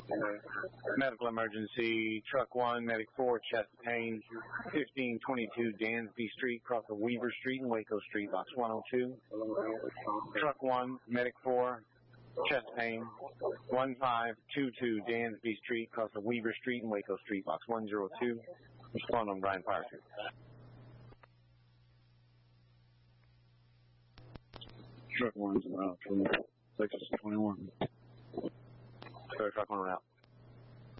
Medical emergency, truck 1, medic 4, chest pain, 1522 Dansby Street, across of Weaver Street and Waco Street, box 102. Truck 1, medic 4, chest pain, 1522 Dansby Street, across of Weaver Street and Waco Street, box 102. Respond on Brian Fire Street. Truck 1's from Texas 21. Third truck 1 route.